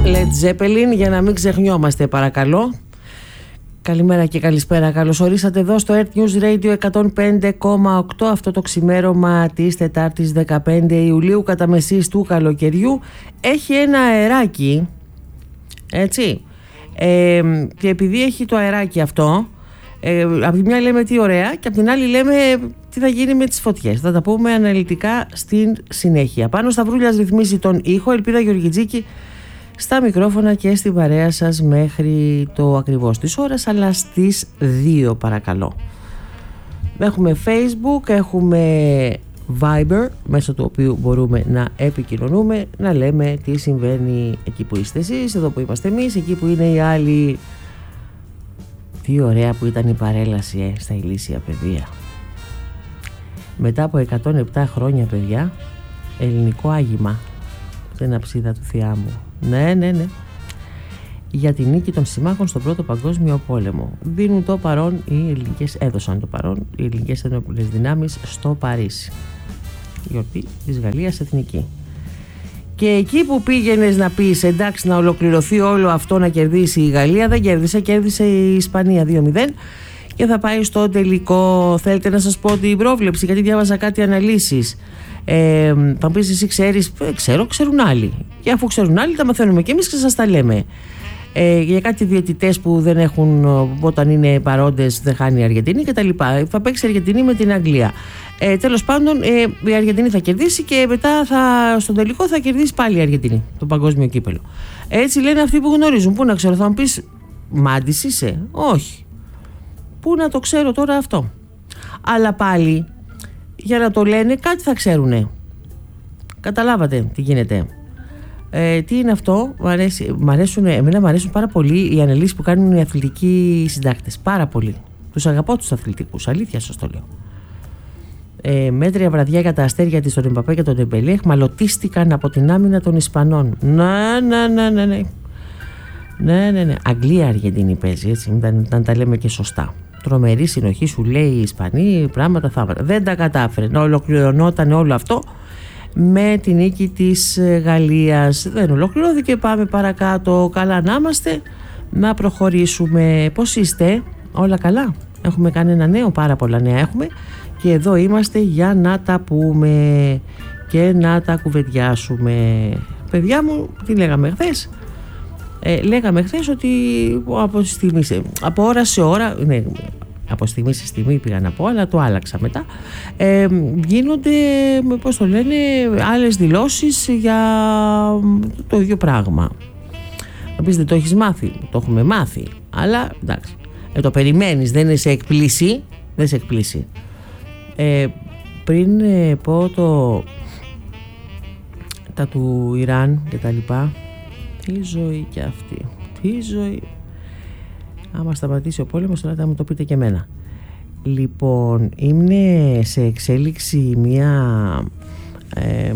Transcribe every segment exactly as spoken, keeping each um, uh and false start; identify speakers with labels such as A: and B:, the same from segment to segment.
A: Led Zeppelin, για να μην ξεχνιόμαστε παρακαλώ. Καλημέρα και καλησπέρα. Καλώς ορίσατε εδώ στο Earth News Radio εκατόν πέντε κόμμα οκτώ αυτό το ξημέρωμα της Τετάρτης δεκαπέντε Ιουλίου κατά μεσής του καλοκαιριού. Έχει ένα αεράκι, έτσι, ε, και επειδή έχει το αεράκι αυτό, ε, από τη μια λέμε τι ωραία και από την άλλη λέμε τι θα γίνει με τις φωτιές. Θα τα πούμε αναλυτικά στην συνέχεια. Πάνω Σταυρούλιας ρυθμίζει τον ήχο, Ελπίδα Γεωργιτζίκη στα μικρόφωνα και στην παρέα σας μέχρι το ακριβώς της ώρας, αλλά στις δύο παρακαλώ. Έχουμε Facebook, έχουμε Viber, μέσω του οποίου μπορούμε να επικοινωνούμε, να λέμε τι συμβαίνει εκεί που είστε εσείς, εδώ που είμαστε εμείς, εκεί που είναι οι άλλοι. Τι ωραία που ήταν η παρέλαση ε, στα ηλίσια παιδεία. Μετά από εκατόν επτά χρόνια, παιδιά, ελληνικό άγημα στην αψίδα του θεία μου. Ναι, ναι, ναι. Για την νίκη των συμμάχων στον Πρώτο Παγκόσμιο Πόλεμο. Δίνουν το παρόν οι ελληνικές, έδωσαν το παρόν οι ελληνικές ενόπλες δυνάμεις στο Παρίσι. Γιορτή της Γαλλίας εθνική. Και εκεί που πήγαινες να πεις εντάξει να ολοκληρωθεί όλο αυτό, να κερδίσει η Γαλλία, δεν κέρδισε, κέρδισε η Ισπανία δύο μηδέν και θα πάει στο τελικό. Θέλετε να σας πω την πρόβλεψη, γιατί διάβαζα κάτι αναλύσεις. Ε, θα πεις εσύ ξέρεις, ε, ξέρω, ξέρουν άλλοι. Και αφού ξέρουν άλλοι, τα μαθαίνουμε και εμείς και σας τα λέμε. Ε, για κάτι διαιτητές που δεν έχουν, όταν είναι παρόντες, δεν χάνει η Αργεντινή κτλ. Θα παίξει η Αργεντινή με την Αγγλία. Ε, τέλος πάντων, ε, η Αργεντινή θα κερδίσει και μετά θα, στον τελικό θα κερδίσει πάλι η Αργεντινή το παγκόσμιο κύπελο. Έτσι λένε αυτοί που γνωρίζουν. Πού να ξέρω, θα μου πεις, μάντης είσαι? Όχι. Πού να το ξέρω τώρα αυτό? Αλλά πάλι, για να το λένε, κάτι θα ξέρουνε. Καταλάβατε τι γίνεται. Ε, τι είναι αυτό? Μ' αρέσει, μ' αρέσουν, εμένα μου αρέσουν πάρα πολύ οι αναλύσεις που κάνουν οι αθλητικοί συντάκτες. Πάρα πολύ. Τους αγαπώ τους αθλητικούς. Αλήθεια σας το λέω. Ε, μέτρια βραδιά για τα αστέρια της στον Εμπαπέ και τον Ντεμπελέ εχμαλωτίστηκαν από την άμυνα των Ισπανών. Ναι, ναι, ναι, ναι, ναι. Ναι, ναι, ναι. Αγγλία, Αργεντινή παίζει, έτσι, να τα λέμε και σωστά. Τρομερή συνοχή, σου λέει η Ισπανία, πράγματα θαύματα. Δεν τα κατάφερε. Να ολοκληρωνόταν όλο αυτό με τη νίκη της Γαλλίας. Δεν ολοκληρώθηκε, πάμε παρακάτω. Καλά να είμαστε, να προχωρήσουμε. Πώς είστε? Όλα καλά? Έχουμε κάνει ένα νέο, πάρα πολλά νέα έχουμε και εδώ είμαστε για να τα πούμε και να τα κουβεντιάσουμε. Παιδιά μου, τι λέγαμε χθες? Ε, λέγαμε χθες ότι από, στιγμή, από ώρα σε ώρα, ναι, από στιγμή σε στιγμή πήγα να πω, αλλά το άλλαξα μετά, ε, γίνονται, πώς το λένε, άλλες δηλώσεις για το ίδιο πράγμα. Να πεις δεν το έχεις μάθει? Το έχουμε μάθει, αλλά εντάξει, ε, το περιμένεις, δεν είναι σε εκπλήσει, δεν σε εκπλήσει. Ε, πριν ε, πω το τα του Ιράν και τα λοιπά, τι ζωή κι αυτή, τι ζωή. Άμα σταματήσει ο πόλεμος, τώρα θα μου το πείτε και εμένα. Λοιπόν, είναι σε εξέλιξη μια ε,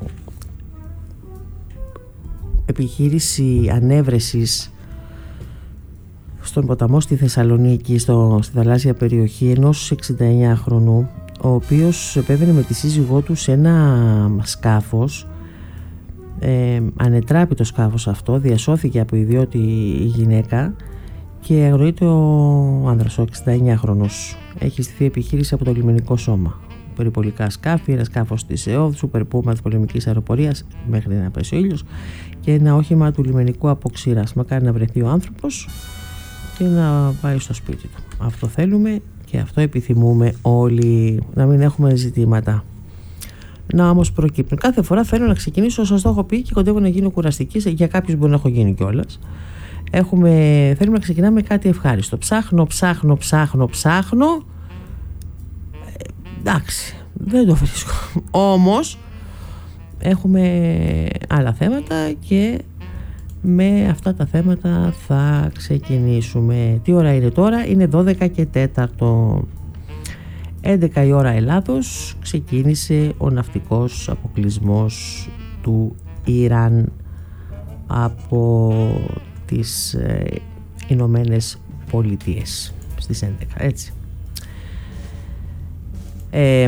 A: επιχείρηση ανέβρεσης στον ποταμό στη Θεσσαλονίκη, στο, στη θαλάσσια περιοχή, ενός εξήντα εννέα χρονού, ο οποίος επέβαινε με τη σύζυγό του σε ένα σκάφος. Ε, ανετράπη το σκάφος αυτό, διασώθηκε από ιδιώτη η γυναίκα και αγνοείται ο άνδρας, ο εξήντα εννέα χρονός. Έχει στηθεί επιχείρηση από το λιμενικό σώμα. Περιπολικά σκάφη, ένα σκάφος της ΕΟΔ, σούπερ πούμα της πολεμικής αεροπορίας μέχρι να πέσει ο ήλιος και ένα όχημα του λιμενικού αποξήρας. Μακάρι να βρεθεί ο άνθρωπος και να πάει στο σπίτι του. Αυτό θέλουμε και αυτό επιθυμούμε όλοι, να μην έχουμε ζητήματα. Να όμως προκύπτουν. Κάθε φορά θέλω να ξεκινήσω, σας το έχω πει και κοντεύω να γίνω κουραστική, για κάποιους μπορεί να έχω γίνει κιόλας. Έχουμε, θέλουμε να ξεκινάμε κάτι ευχάριστο. Ψάχνω, ψάχνω, ψάχνω, ψάχνω. Ε, εντάξει, δεν το βρίσκω. Όμως έχουμε άλλα θέματα και με αυτά τα θέματα θα ξεκινήσουμε. Τι ώρα είναι τώρα? Είναι δώδεκα και τέταρτο. έντεκα η ώρα Ελλάδος, ξεκίνησε ο ναυτικός αποκλεισμός του Ιράν από τις ε, Ηνωμένες Πολιτείες στις έντεκα, έτσι. Ε,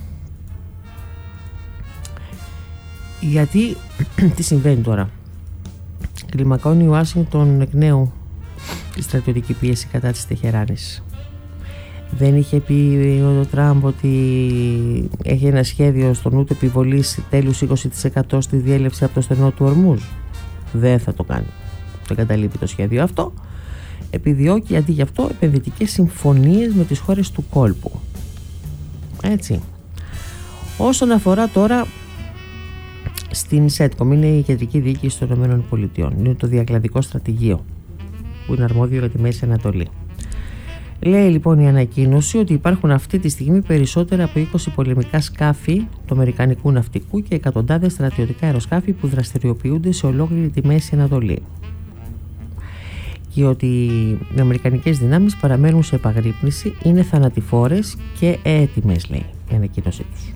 A: γιατί, τι συμβαίνει τώρα? Κλιμακώνει η Ουάσιγκτον εκ νέου τη στρατιωτική πίεση κατά της Τεχεράνης. Δεν είχε πει ο Τραμπ ότι έχει ένα σχέδιο στο νου του επιβολής τέλους είκοσι τοις εκατό στη διέλευση από το στενό του Ορμούζ? Δεν θα το κάνει. Δεν καταλείπει το σχέδιο αυτό. Επιδιώκει αντί γι' αυτό επενδυτικές συμφωνίες με τις χώρες του κόλπου. Έτσι. Όσον αφορά τώρα στην ΣΕΤΚΟΜ, είναι η Κεντρική Διοίκηση των ΗΠΑ. Είναι το διακλαδικό στρατηγείο που είναι αρμόδιο για τη Μέση Ανατολή. Λέει λοιπόν η ανακοίνωση ότι υπάρχουν αυτή τη στιγμή περισσότερα από είκοσι πολεμικά σκάφη του αμερικανικού ναυτικού και εκατοντάδες στρατιωτικά αεροσκάφη που δραστηριοποιούνται σε ολόκληρη τη Μέση Ανατολή. Και ότι οι αμερικανικές δυνάμεις παραμένουν σε επαγρύπνηση, είναι θανατηφόρες και έτοιμες, λέει η ανακοίνωσή τους.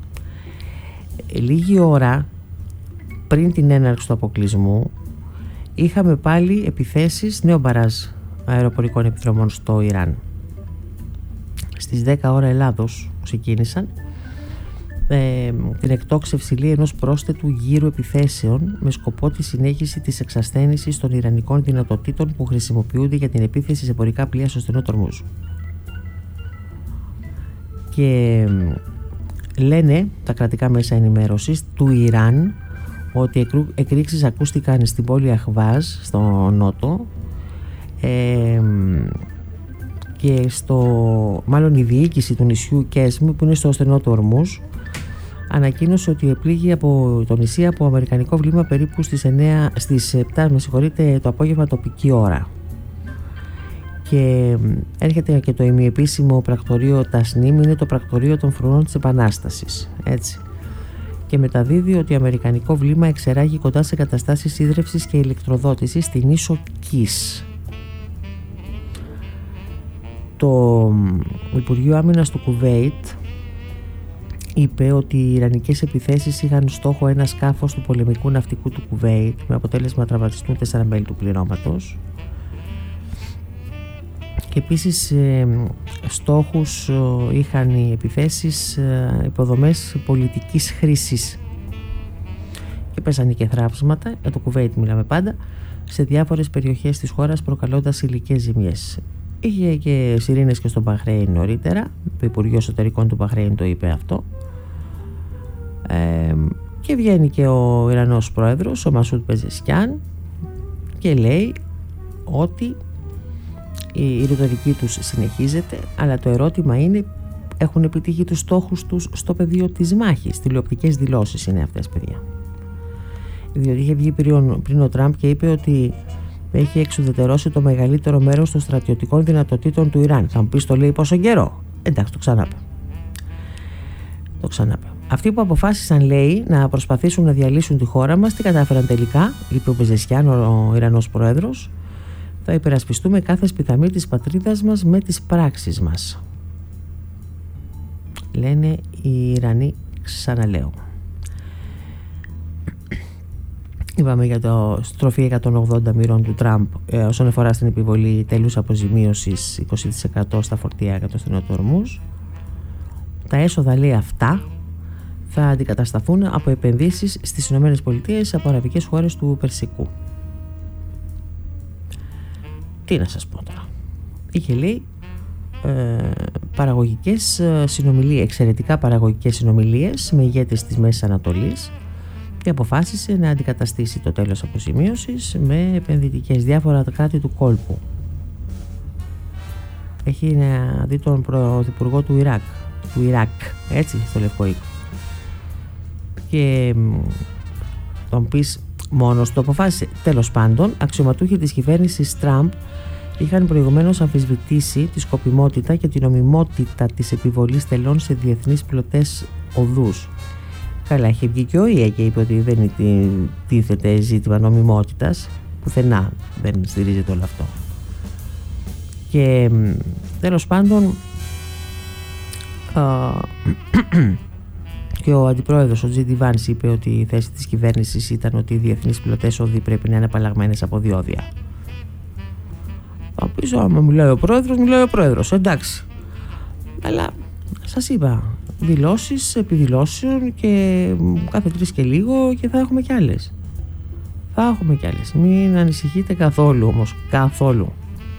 A: Λίγη ώρα πριν την έναρξη του αποκλεισμού είχαμε πάλι επιθέσεις νέο μπαράζ αεροπορικών επιδρομών στο Ιράν. Στις δέκα ώρα Ελλάδος ξεκίνησαν ε, την εκτόξευση λέει ενός πρόσθετου γύρου επιθέσεων με σκοπό τη συνέχιση της εξασθένησης των ιρανικών δυνατοτήτων που χρησιμοποιούνται για την επίθεση σε εμπορικά πλοία στο στενό του Ορμούζ. Και λένε τα κρατικά μέσα ενημέρωσης του Ιράν ότι εκρήξεις ακούστηκαν στην πόλη Αχβάζ στο νότο ε, και στο, μάλλον η διοίκηση του νησιού Κέσμ που είναι στο στενό του Ορμούζ ανακοίνωσε ότι επλήγει από το νησί από αμερικανικό βλήμα περίπου στις, εννέα, στις επτά με συγχωρείτε, το απόγευμα τοπική ώρα. Και έρχεται και το ημιεπίσημο πρακτορείο Τασνίμ, είναι το πρακτορείο των φρουρών της Επανάστασης, έτσι. Και μεταδίδει ότι αμερικανικό βλήμα εξεράγει κοντά σε καταστάσεις ίδρευσης και ηλεκτροδότησης στην ίσο Κις. Το Υπουργείο Άμυνας του Κουβέιτ είπε ότι οι ιρανικές επιθέσεις είχαν στόχο ένα σκάφος του πολεμικού ναυτικού του Κουβέιτ με αποτέλεσμα να τραυματιστούν τέσσερα μέλη του πληρώματος. Και επίσης ε, στόχους ε, είχαν οι επιθέσεις ε, υποδομές πολιτικής χρήσης. Και πέσανε και θράψματα, για το Κουβέιτ μιλάμε πάντα, σε διάφορες περιοχές της χώρας προκαλώντας υλικές ζημιές. Είχε και σιρήνες και στο Μπαχρέιν νωρίτερα, το Υπουργείο Εσωτερικών του Μπαχρέιν το είπε αυτό. Ε, και βγαίνει και ο Ιρανός πρόεδρος, ο Μασούντ Πεζεσκιάν, και λέει ότι η ρητορική τους συνεχίζεται, αλλά το ερώτημα είναι, έχουν επιτύχει τους στόχους τους στο πεδίο της μάχης? Τηλεοπτικές δηλώσεις είναι αυτές, παιδιά. Διότι είχε βγει πριν, πριν ο Τραμπ και είπε ότι έχει εξουδετερώσει το μεγαλύτερο μέρος των στρατιωτικών δυνατοτήτων του Ιράν. Θα μου πεις, το λέει πόσο καιρό? Εντάξει, το ξανάπε. Το ξανάπε. Αυτοί που αποφάσισαν, λέει, να προσπαθήσουν να διαλύσουν τη χώρα μας, τι κατάφεραν τελικά? Είπε ο Πεζεσκιάν, ο Ιρανός πρόεδρος. Θα υπερασπιστούμε κάθε σπιθαμή της πατρίδας μας με τις πράξεις μας, λένε οι Ιρανοί, ξαναλέω. Είπαμε για το στροφή εκατόν ογδόντα μοιρών του Τραμπ ε, όσον αφορά στην επιβολή τέλους αποζημίωσης είκοσι τοις εκατό στα φορτία για το στενό του Ορμούζ. Τα έσοδα, λέει, αυτά θα αντικατασταθούν από επενδύσεις στις ΗΠΑ από αραβικές χώρες του Περσικού. Τι να σας πω τώρα. Είχε, λέει, ε, παραγωγικές συνομιλίες, εξαιρετικά παραγωγικές συνομιλίες με ηγέτες της Μέσης Ανατολής και αποφάσισε να αντικαταστήσει το τέλος αποζημίωσης με επενδυτικές, διάφορα κράτη του κόλπου. Έχει να δει τον πρωθυπουργό του Ιράκ, του Ιράκ, έτσι, στο Λευκό Οίκο. Και τον πεις, μόνος του αποφάσισε? Τέλος πάντων, αξιωματούχοι της κυβέρνησης Τραμπ είχαν προηγουμένως αμφισβητήσει τη σκοπιμότητα και την νομιμότητα της επιβολής τελών σε διεθνείς πλωτές οδούς. Καλά, είχε βγει και ο ΙΕ και είπε ότι δεν τίθεται ζήτημα νομιμότητας, πουθενά δεν στηρίζεται όλο αυτό. Και τέλος πάντων α, και ο αντιπρόεδρος, ο Τζι Ντι Βάνς, είπε ότι η θέση της κυβέρνησης ήταν ότι οι διεθνείς πλωτές οδοί πρέπει να είναι απαλλαγμένες από διόδια. Από πίσω, άμα μιλάει ο πρόεδρος, μιλάει ο πρόεδρος, εντάξει. Αλλά σας είπα, δηλώσεις επί δηλώσεων και κάθε τρεις και λίγο, και θα έχουμε κι άλλες. Θα έχουμε κι άλλες. Μην ανησυχείτε καθόλου όμως. Καθόλου.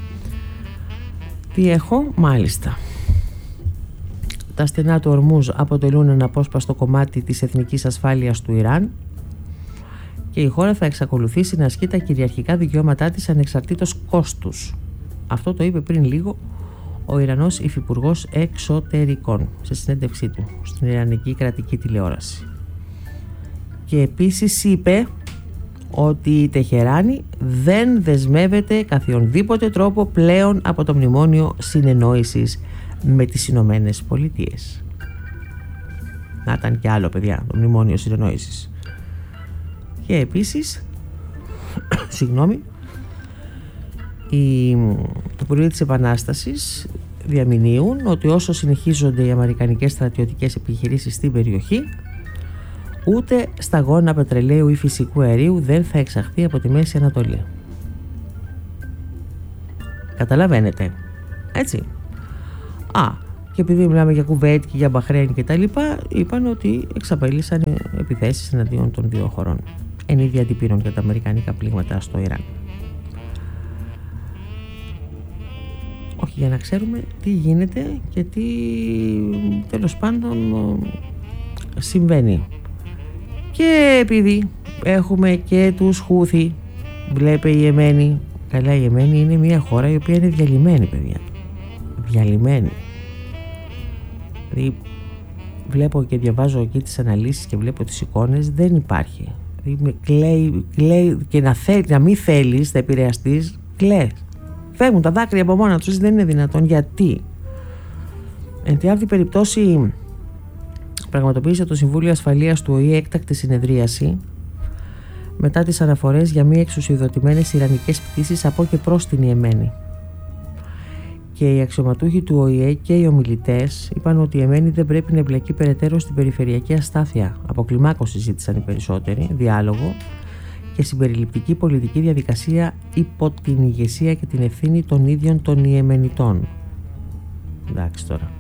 A: Τι έχω? Μάλιστα. Τα στενά του Ορμούζ αποτελούν ένα απόσπαστο κομμάτι της εθνικής ασφάλειας του Ιράν και η χώρα θα εξακολουθήσει να ασκεί τα κυριαρχικά δικαιώματά της ανεξαρτήτως κόστους. Αυτό το είπε πριν λίγο ο Ιρανός Υφυπουργός Εξωτερικών σε συνέντευξή του στην Ιρανική κρατική τηλεόραση. Και επίσης είπε ότι η Τεχεράνη δεν δεσμεύεται καθιονδήποτε τρόπο πλέον από το μνημόνιο συνεννόησης με τις Ηνωμένες Πολιτείες. Να ήταν κι άλλο, παιδιά, το μνημόνιο συνεννόησης. Και επίσης συγγνώμη οι υπουργοί της Επανάστασης διαμηνύουν ότι όσο συνεχίζονται οι αμερικανικές στρατιωτικές επιχειρήσεις στην περιοχή, ούτε σταγόνα πετρελαίου ή φυσικού αερίου δεν θα εξαχθεί από τη Μέση Ανατολή. Καταλαβαίνετε, έτσι. Α, και επειδή μιλάμε για Κουβέιτ και για Μπαχρέιν και τα λοιπά, είπαν ότι εξαπέλυσαν επιθέσεις εναντίον των δύο χωρών εν είδη αντιπίνων για τα αμερικανικά πλήγματα στο Ιράν. Όχι, για να ξέρουμε τι γίνεται και τι τέλος πάντων συμβαίνει. Και επειδή έχουμε και τους Χούθι, βλέπε η Ιεμένη. Καλά, η Ιεμένη είναι μια χώρα η οποία είναι διαλυμένη, παιδιά. Διαλυμένη. Δηλαδή βλέπω και διαβάζω εκεί τις αναλύσεις και βλέπω τις εικόνες, δεν υπάρχει. Δηλαδή κλαίει, κλαίει και να, θέλ, να μην θέλεις, θα επηρεαστείς, κλαις. Φεύγουν τα δάκρυα από μόνα τους, δεν είναι δυνατόν. Γιατί? Εν τη άλλη περιπτώσει πραγματοποίησε το Συμβούλιο Ασφαλείας του Ο Η Ε έκτακτη συνεδρίαση μετά τις αναφορές για μη εξουσιοδοτημένες ιρανικές πτήσεις από και προς την Ιεμένη. Και οι αξιωματούχοι του Ο Η Ε και οι ομιλητές είπαν ότι η Ιεμένη δεν πρέπει να εμπλακεί περαιτέρω στην περιφερειακή αστάθεια. Αποκλιμάκωση ζήτησαν οι περισσότεροι, διάλογο και συμπεριληπτική πολιτική διαδικασία υπό την ηγεσία και την ευθύνη των ίδιων των Ιεμενιτών. Εντάξει τώρα.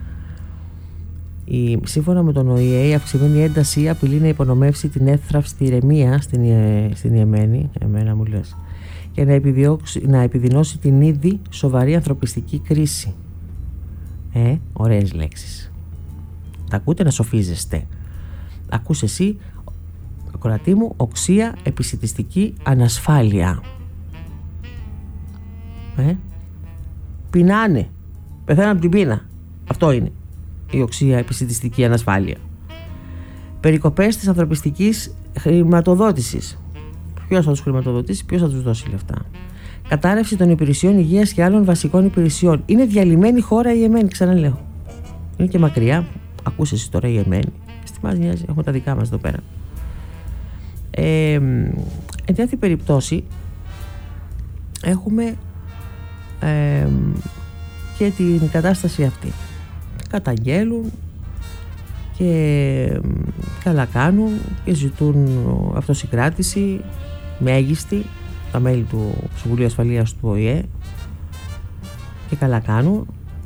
A: Η, σύμφωνα με τον Ο Η Ε, η αυξημένη ένταση απειλεί να υπονομεύσει την εύθραυστη ηρεμία στην, στην Ιεμένη, εμένα μου λες, και να, να επιδεινώσει την ήδη σοβαρή ανθρωπιστική κρίση. Ε, ωραίες λέξεις. Τα ακούτε να σοφίζεστε. Ακούς εσύ, κορατή μου, οξία, επισιτιστική ανασφάλεια. Ε, πεινάνε. Πεθαίνουν από την πείνα. Αυτό είναι η οξία, επισιτιστική ανασφάλεια. Περικοπές της ανθρωπιστικής χρηματοδότησης. Ποιος θα τους χρηματοδοτήσει, ποιος θα τους δώσει λεφτά. Κατάρρευση των υπηρεσιών υγείας και άλλων βασικών υπηρεσιών. Είναι διαλυμένη χώρα η Ιεμένη, ξαναλέω. Είναι και μακριά. Ακούσε εσύ τώρα η Ιεμένη. Στη μας νοιάζει, έχουμε τα δικά μας εδώ πέρα. Ε, εν τέτοια περιπτώσει έχουμε ε, και την κατάσταση αυτή. Καταγγέλουν και καλά κάνουν και ζητούν αυτοσυγκράτηση μέγιστη τα μέλη του Συμβουλίου Ασφαλείας του Ο Η Ε και καλά κάνουν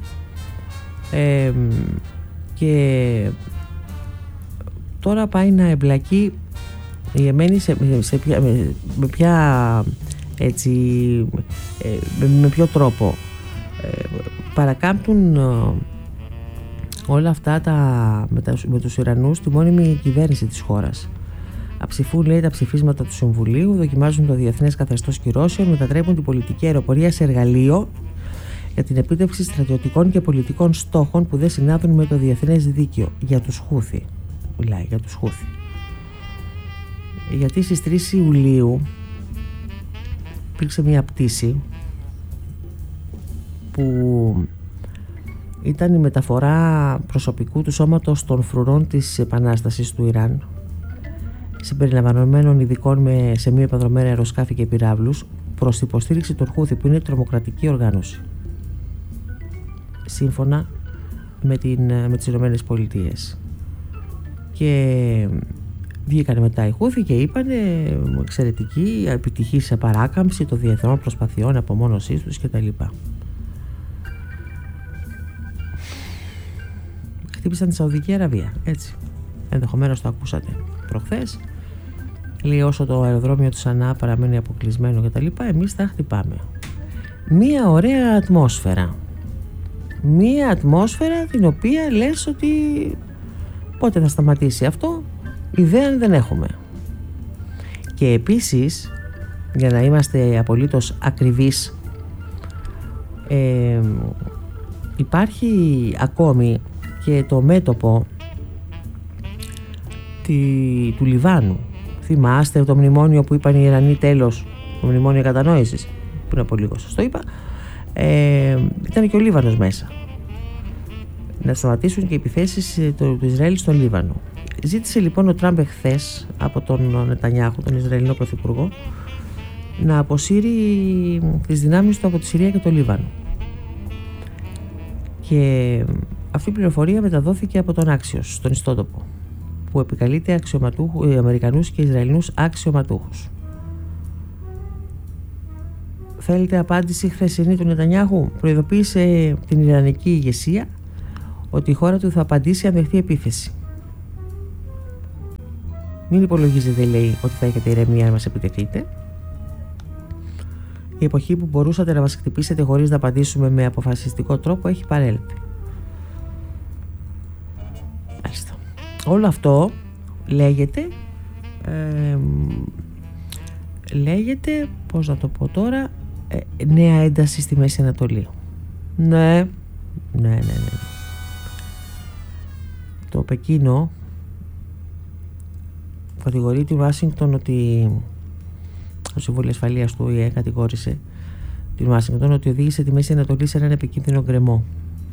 A: ε, και τώρα πάει να εμπλακεί η Ιεμένη σε, σε ποια, με, με ποια έτσι ε, με, με ποιο τρόπο ε, παρακάμπτουν ε, όλα αυτά τα, με, τα, με τους Ιρανούς τη μόνιμη κυβέρνηση της χώρας. Αψηφούν, λέει, τα ψηφίσματα του Συμβουλίου, δοκιμάζουν το διεθνές καθεστώς κυρώσεων, μετατρέπουν την πολιτική αεροπορία σε εργαλείο για την επίτευξη στρατιωτικών και πολιτικών στόχων που δεν συνάδουν με το διεθνές δίκαιο. Για τους Χούθι. Μιλάει για τους Χούθι. Γιατί στις τρεις Ιουλίου υπήρξε μια πτήση που ήταν η μεταφορά προσωπικού του σώματος των φρουρών της Επανάστασης του Ιράν, συμπεριλαμβανομένων ειδικών με, σε μη επανδρομένα αεροσκάφη και πυράβλους, προς υποστήριξη των Χούθι, που είναι τρομοκρατική οργάνωση, σύμφωνα με, την, με τις Ηνωμένες Πολιτείες. Και βγήκαν μετά οι Χούθι και είπαν εξαιρετική επιτυχή σε παράκαμψη των διεθνών προσπαθειών απομόνωσής τους κτλ. Χτύπησαν τη Σαουδική Αραβία, έτσι. Ενδεχομένως το ακούσατε προχθές. Λέει όσο το αεροδρόμιο του Σανά παραμένει αποκλεισμένο κτλ. Εμείς θα χτυπάμε. Μία ωραία ατμόσφαιρα. Μία ατμόσφαιρα την οποία λες ότι πότε θα σταματήσει αυτό, ιδέα δεν έχουμε. Και επίσης, για να είμαστε απολύτως ακριβείς, ε, υπάρχει ακόμη και το μέτωπο τη, του Λιβάνου. Θυμάστε το μνημόνιο που είπαν οι Ιρανοί τέλος, το μνημόνιο κατανόησης, πριν από λίγο σας το είπα, ε, ήταν και ο Λίβανος μέσα. Να σταματήσουν και οι επιθέσεις του, του Ισραήλ στον Λίβανο. Ζήτησε λοιπόν ο Τραμπ εχθές από τον Νετανιάχου, τον Ισραηλινό Πρωθυπουργό, να αποσύρει τις δυνάμεις του από τη Συρία και το Λίβανο. Και αυτή η πληροφορία μεταδόθηκε από τον Άξιος, στον ιστότοπο, που επικαλείται αξιωματούχους, Αμερικανούς και Ισραηλινούς αξιωματούχους. Θέλετε απάντηση χθεσινή του Νετανιάχου? Προειδοποίησε την Ιρανική ηγεσία ότι η χώρα του θα απαντήσει αν δεχτεί επίθεση. Μην υπολογίζετε, λέει, ότι θα έχετε ηρεμία αν μας επιτεθείτε. Η εποχή που μπορούσατε να μας χτυπήσετε χωρίς να απαντήσουμε με αποφασιστικό τρόπο έχει παρέλθει. Μάλιστα. Όλο αυτό λέγεται ε, λέγεται, πώς να το πω τώρα, ε, νέα ένταση στη Μέση Ανατολή. Ναι, ναι, ναι, ναι. Το Πεκίνο κατηγορεί την Ουάσιγκτον ότι το Συμβούλιο Ασφαλείας του Ο Η Ε κατηγόρησε την Ουάσιγκτον ότι οδήγησε τη Μέση Ανατολή σε έναν επικίνδυνο γκρεμό.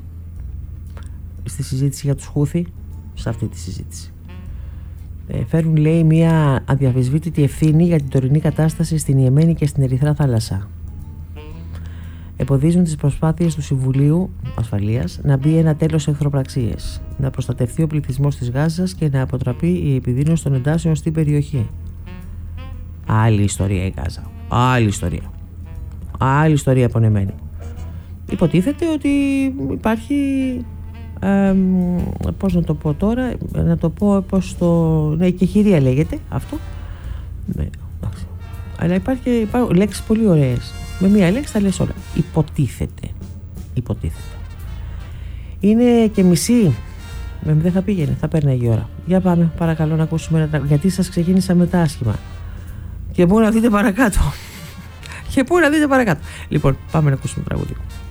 A: Στη συζήτηση για τους Χούθη, σε αυτή τη συζήτηση, ε, φέρουν, λέει, μια αδιαφεσβήτητη ευθύνη για την τωρινή κατάσταση στην Ιεμένη και στην Ερυθρά Θάλασσα. Εμποδίζουν τις προσπάθειες του Συμβουλίου Ασφαλείας να μπει ένα τέλος σε εχθροπραξίες, να προστατευτεί ο πληθυσμός της Γάζας και να αποτραπεί η επιδείνωση των εντάσεων στην περιοχή. Άλλη ιστορία η Γάζα. Άλλη ιστορία. Άλλη ιστορία πονεμένη. Υποτίθεται ότι υπάρχει, ε, πώς να το πω τώρα, να το πω πώς το... Ναι, και χειρία λέγεται αυτό. Ναι, εντάξει. Αλλά υπάρχει, υπάρχουν λέξεις πολύ ωραίες. Με μία λέξη τα λες όλα. Υποτίθεται. Υποτίθεται. Είναι και μισή. Δεν θα πήγαινε, θα παίρνει η ώρα. Για πάμε, παρακαλώ, να ακούσουμε ένα τραγούδι. Γιατί σας ξεκίνησα με τα άσχημα. Και πού να δείτε παρακάτω. Και πού να δείτε παρακάτω. Λοιπόν, πάμε να ακούσουμε τραγούδι.